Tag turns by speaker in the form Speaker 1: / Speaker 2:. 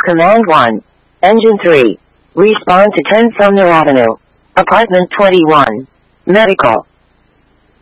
Speaker 1: Command 1. Engine 3. Respond to 10 Sumner Avenue. Apartment 21. Medical.